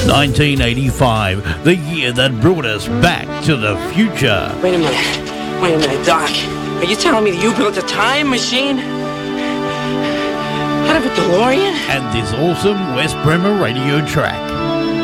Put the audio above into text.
1985, the year that brought us back to the future. Wait a minute, Doc. Are you telling me that you built a time machine? Out of a DeLorean? And this awesome West Bremer radio track.